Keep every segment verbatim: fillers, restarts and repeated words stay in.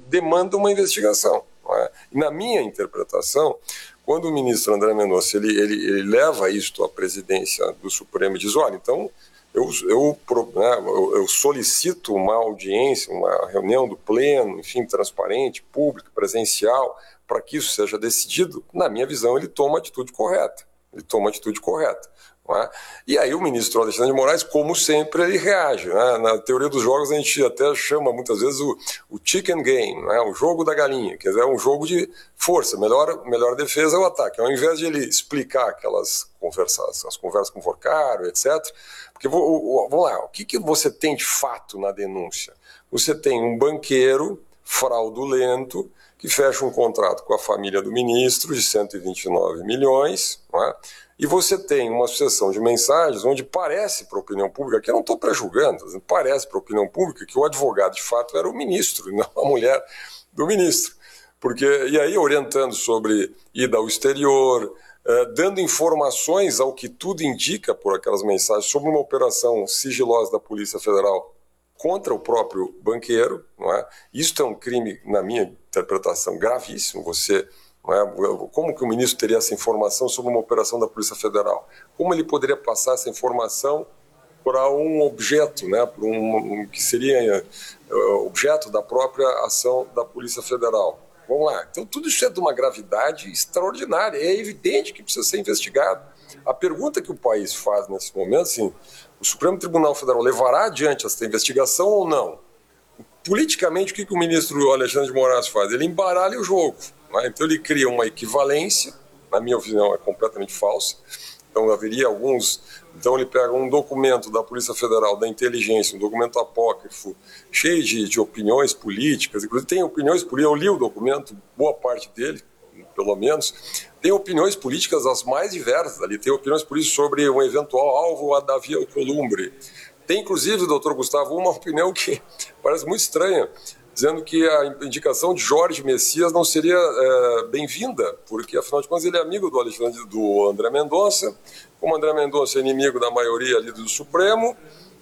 demanda uma investigação. Não é? E na minha interpretação, quando o ministro André Mendonça ele, ele, ele leva isto à presidência do Supremo e diz, olha, então eu, eu, né, eu, eu solicito uma audiência, uma reunião do pleno, enfim, transparente, pública, presencial, para que isso seja decidido, na minha visão, ele toma a atitude correta. Ele toma a atitude correta. Não é? E aí o ministro Alexandre de Moraes, como sempre, ele reage. Né? Na teoria dos jogos, a gente até chama muitas vezes o, o chicken game, né? O jogo da galinha, quer dizer, é um jogo de força. Melhor, melhor defesa é o ataque. Ao invés de ele explicar aquelas conversas, as conversas com o Forcário, etcétera. Porque, vamos lá, o que, que você tem de fato na denúncia? Você tem um banqueiro fraudulento que fecha um contrato com a família do ministro de cento e vinte e nove milhões, não é? E você tem uma sucessão de mensagens onde parece para a opinião pública, que eu não estou prejulgando, parece para a opinião pública que o advogado de fato era o ministro, e não a mulher do ministro. Porque, e aí orientando sobre ida ao exterior, eh, dando informações ao que tudo indica por aquelas mensagens sobre uma operação sigilosa da Polícia Federal contra o próprio banqueiro, não é? Isso é um crime, na minha interpretação, gravíssimo. Você, não é? Como que o ministro teria essa informação sobre uma operação da Polícia Federal? Como ele poderia passar essa informação para um objeto, né? Para um, um que seria uh, objeto da própria ação da Polícia Federal? Vamos lá. Então tudo isso é de uma gravidade extraordinária. É evidente que precisa ser investigado. A pergunta que o país faz nesse momento, assim, o Supremo Tribunal Federal levará adiante essa investigação ou não? Politicamente, o que, que o ministro Alexandre de Moraes faz? Ele embaralha o jogo. Né? Então ele cria uma equivalência, na minha opinião é completamente falsa. Então haveria alguns... Então ele pega um documento da Polícia Federal, da inteligência, um documento apócrifo, cheio de, de opiniões políticas, inclusive tem opiniões políticas, eu li o documento, boa parte dele, pelo menos, tem opiniões políticas as mais diversas ali, tem opiniões políticas sobre um eventual alvo a Davi Alcolumbre. Tem, inclusive, doutor Gustavo, uma opinião que parece muito estranha, dizendo que a indicação de Jorge Messias não seria é, bem-vinda, porque, afinal de contas, ele é amigo do, Alexandre, do André Mendonça, como André Mendonça é inimigo da maioria ali do Supremo,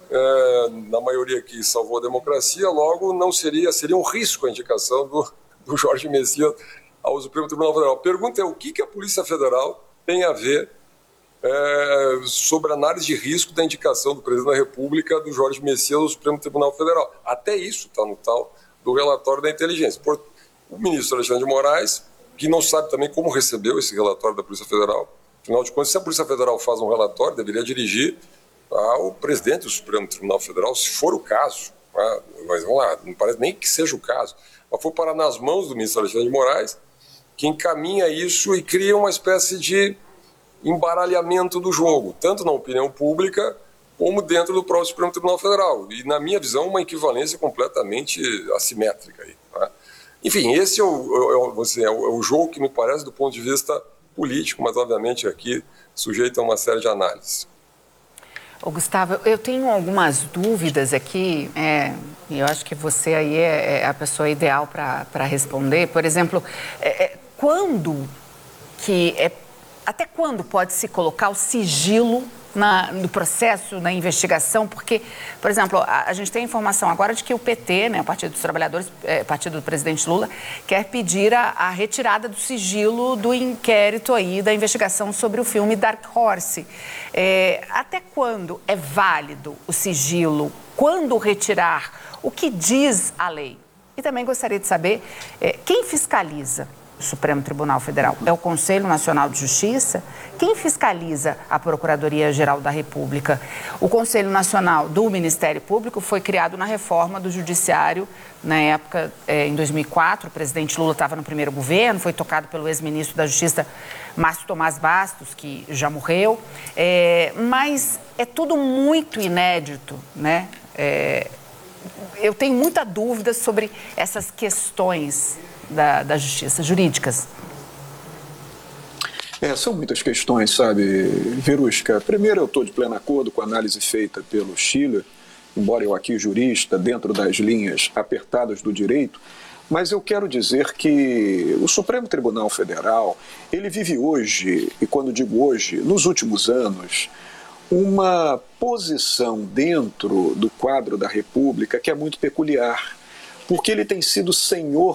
é, da maioria que salvou a democracia, logo não seria, seria um risco a indicação do, do Jorge Messias ao Supremo Tribunal Federal. A pergunta é o que, que a Polícia Federal tem a ver é, sobre a análise de risco da indicação do presidente da República do Jorge Messias ao Supremo Tribunal Federal. Até isso está no tal do relatório da inteligência. Por, o ministro Alexandre de Moraes, que não sabe também como recebeu esse relatório da Polícia Federal. Afinal de contas, se a Polícia Federal faz um relatório, deveria dirigir ao presidente do Supremo Tribunal Federal, se for o caso. Tá? Mas vamos lá, não parece nem que seja o caso. Mas foi parar nas mãos do ministro Alexandre de Moraes, que encaminha isso e cria uma espécie de embaralhamento do jogo, tanto na opinião pública como dentro do próprio Supremo Tribunal Federal. E, na minha visão, uma equivalência completamente assimétrica. Aí, tá? Enfim, esse é o, é, o, assim, é, o, é o jogo que me parece do ponto de vista político, mas, obviamente, aqui sujeito a uma série de análises. Ô, Gustavo, eu tenho algumas dúvidas aqui, é, e eu acho que você aí é, é a pessoa ideal para responder. Por exemplo, é, é, quando que é, até quando pode se colocar o sigilo na, no processo, na investigação? Porque, por exemplo, a, a gente tem informação agora de que o P T, né, o Partido dos Trabalhadores, é, Partido do Presidente Lula, quer pedir a, a retirada do sigilo do inquérito aí, da investigação sobre o filme Dark Horse. É, até quando é válido o sigilo? Quando retirar? O que diz a lei? E também gostaria de saber é, quem fiscaliza o Supremo Tribunal Federal? É o Conselho Nacional de Justiça? Quem fiscaliza a Procuradoria-Geral da República? O Conselho Nacional do Ministério Público foi criado na reforma do Judiciário, na época, é, em dois mil e quatro, o presidente Lula estava no primeiro governo, foi tocado pelo ex-ministro da Justiça, Márcio Tomás Bastos, que já morreu, é, mas é tudo muito inédito, né? É, eu tenho muita dúvida sobre essas questões Da, da justiça, jurídicas. É, são muitas questões, sabe, Verusca? Primeiro, eu estou de pleno acordo com a análise feita pelo Schiller, embora eu aqui jurista, dentro das linhas apertadas do direito, mas eu quero dizer que o Supremo Tribunal Federal, ele vive hoje, e quando digo hoje, nos últimos anos, uma posição dentro do quadro da República que é muito peculiar, porque ele tem sido senhor